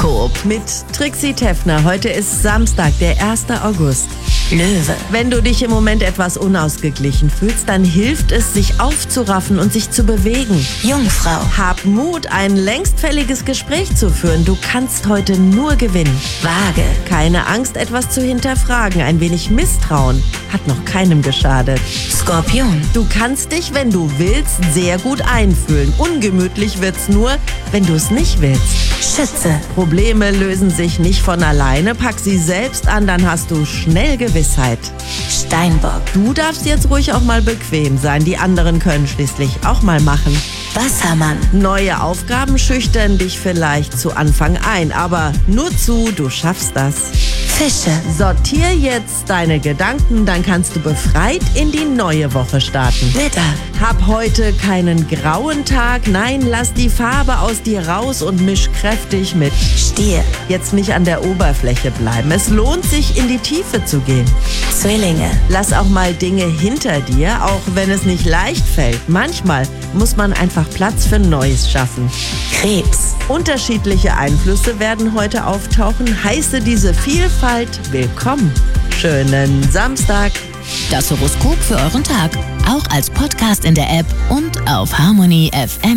Horoskop mit Trixie Teffner. Heute ist Samstag, der 1. August. Löwe. Wenn du dich im Moment etwas unausgeglichen fühlst, dann hilft es, sich aufzuraffen und sich zu bewegen. Jungfrau. Hab Mut, ein längst fälliges Gespräch zu führen. Du kannst heute nur gewinnen. Waage. Keine Angst, etwas zu hinterfragen. Ein wenig Misstrauen hat noch keinem geschadet. Skorpion. Du kannst dich, wenn du willst, sehr gut einfühlen. Ungemütlich wird's nur, wenn du es nicht willst. Schütze. Probleme lösen sich nicht von alleine. Pack sie selbst an, dann hast du schnell Gewissheit. Steinbock. Du darfst jetzt ruhig auch mal bequem sein. Die anderen können schließlich auch mal machen. Wassermann. Neue Aufgaben schüchtern dich vielleicht zu Anfang ein, aber nur zu, du schaffst das. Fische. Sortier jetzt deine Gedanken, dann kannst du befreit in die neue Woche starten. Widder. Hab heute keinen grauen Tag, nein, lass die Farbe aus dir raus und misch kräftig mit. Stier. Jetzt nicht an der Oberfläche bleiben, es lohnt sich, in die Tiefe zu gehen. Zwillinge. Lass auch mal Dinge hinter dir, auch wenn es nicht leicht fällt. Manchmal muss man einfach Platz für Neues schaffen. Krebs. Unterschiedliche Einflüsse werden heute auftauchen. Heiße diese Vielfalt willkommen. Schönen Samstag. Das Horoskop für euren Tag. Auch als Podcast in der App und auf Harmony FM.